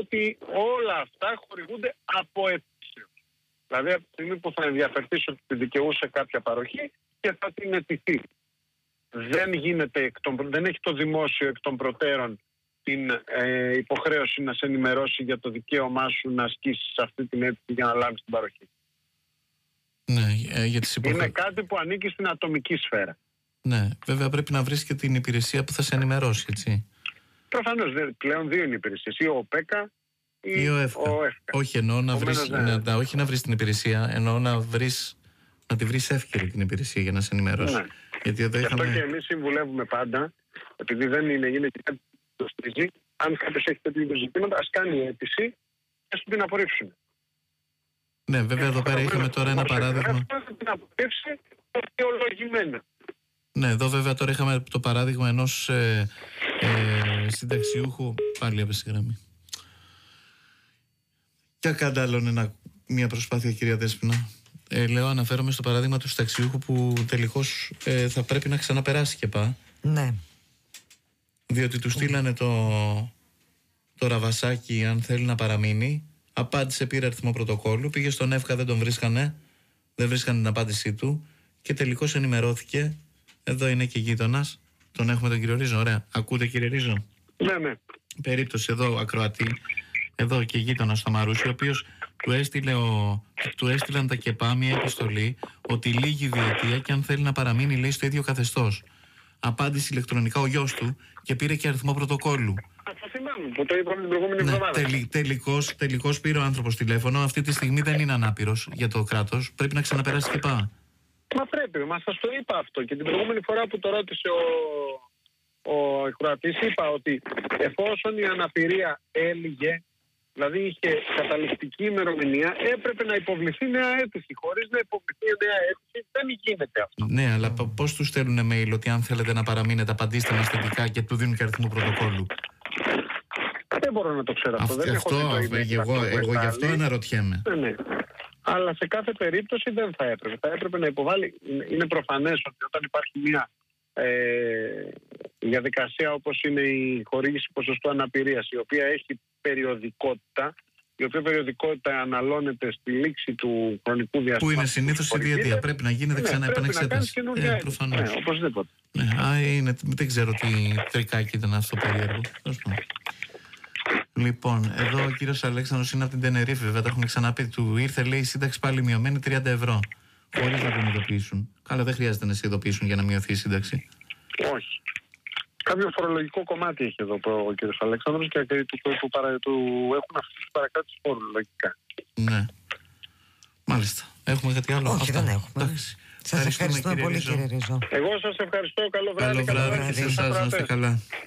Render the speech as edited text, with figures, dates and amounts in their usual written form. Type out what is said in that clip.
ότι όλα αυτά χορηγούνται από ετήσιο. Δηλαδή από τη στιγμή που θα ενδιαφερθείς ότι την δικαιούσε κάποια παροχή και θα την αιτηθεί. Δεν έχει το δημόσιο εκ των προτέρων την υποχρέωση να σε ενημερώσει για το δικαίωμά σου να ασκήσεις αυτή την αίτηση για να λάβεις την παροχή. Ναι, για τις είναι κάτι που ανήκει στην ατομική σφαίρα. Ναι, βέβαια πρέπει να βρεις και την υπηρεσία που θα σε ενημερώσει, έτσι. Προφανώς, πλέον δύο είναι υπηρεσίες, ή ο ΠΕΚΑ ή ο ΕΦΚΑ. Όχι, εννοώ να βρεις, όχι να βρεις την υπηρεσία, εννοώ να τη βρεις εύκαιρη την υπηρεσία για να σε ενημερώσει. Ναι. Γιατί εδώ είχαμε... Γι' αυτό και εμείς συμβουλεύουμε πάντα, επειδή δεν είναι και κάτι που το στηρίζει, αν κάποιος έχει τέτοιου ζητήματα, ας κάνει αίτηση και σου την απορρίψουν. Ναι, βέβαια εδώ πέρα είχαμε τώρα ένα παράδειγμα. Την απορρίψει δικαιολογημένα. Ναι, εδώ βέβαια τώρα είχαμε το παράδειγμα ενός συνταξιούχου. Πάλι έπεσε η γραμμή. Για κάντε άλλον μια προσπάθεια, κυρία Δέσποινα. Λέω, αναφέρομαι στο παράδειγμα του συνταξιούχου που τελικώς θα πρέπει να ξαναπεράσει και Ναι. Διότι του στείλανε το ραβασάκι αν θέλει να παραμείνει. Απάντησε, πήρε αριθμό πρωτοκόλλου, πήγε στον ΕΦΚΑ, δεν τον βρίσκανε. Δεν βρίσκανε την απάντησή του και τελικώς ενημερώθηκε. Εδώ είναι και γείτονας. Τον έχουμε τον κύριο Ρίζο. Ωραία. Ακούτε, κύριε Ρίζο? Ναι. Περίπτωση εδώ, ακροατή. Εδώ και γείτονα στο Μαρούσι, ο οποίος του έστειλαν τα ΚΕΠΑ μια επιστολή ότι λύγει διετία και αν θέλει να παραμείνει, λέει, στο ίδιο καθεστώς. Απάντησε ηλεκτρονικά ο γιος του και πήρε και αριθμό πρωτοκόλλου. Αυτό θυμάμαι που το είπαμε την προηγούμενη εβδομάδα. Τελικώς πήρε ο άνθρωπος τηλέφωνο. Αυτή τη στιγμή δεν είναι ανάπηρος για το κράτος. Πρέπει να ξαναπεράσει ΚΕΠΑ. Μα πρέπει, σας το είπα αυτό και την προηγούμενη φορά που το ρώτησε ο ακροατής, είπα ότι εφόσον η αναπηρία έλυγε, δηλαδή είχε καταληκτική ημερομηνία, έπρεπε να υποβληθεί νέα αίτηση. Χωρίς να υποβληθεί νέα αίτηση δεν γίνεται αυτό. Ναι, αλλά πώς τους στέλνουν mail ότι αν θέλετε να παραμείνετε, απαντήστε μας θετικά και του δίνουν και αριθμό πρωτοκόλλου? Δεν μπορώ να το ξέρω αυτό. Εγώ γι' αυτό αναρωτιέμαι. Ναι. Αλλά σε κάθε περίπτωση δεν θα έπρεπε. Θα έπρεπε να υποβάλει. Είναι προφανές ότι όταν υπάρχει μια διαδικασία όπως είναι η χορήγηση ποσοστού αναπηρίας, η οποία έχει περιοδικότητα, η οποία περιοδικότητα αναλώνεται στη λήξη του χρονικού διαστήματος. Που είναι συνήθως η διετία. Πρέπει να γίνεται ξανά επανεξέταση. Προφανώς. Ναι, οπωσδήποτε. Δεν ξέρω τι τρικάκι ήταν αυτό περίεργο. Λοιπόν, εδώ ο κύριος Αλέξανδρος είναι από την Τενερίφη, βέβαια το έχουμε ξαναπεί. Του ήρθε, λέει, η σύνταξη πάλι μειωμένη 30 ευρώ. Χωρίς να τον ειδοποιήσουν. Καλά, δεν χρειάζεται να σε ειδοποιήσουν για να μειωθεί η σύνταξη. Όχι. Κάποιο φορολογικό κομμάτι έχει εδώ ο κύριος Αλέξανδρος και του έχουν αυτούς τους παρακράτες φόρου, λογικά. Ναι. Μάλιστα. Έχουμε κάτι άλλο? Όχι, δεν έχουμε. Σας ευχαριστούμε πολύ, κύριε Ρίζο. Εγώ σας ευχαριστώ. Καλό βράδυ. Καλό βράδυ και σε εσάς, να είστε καλά.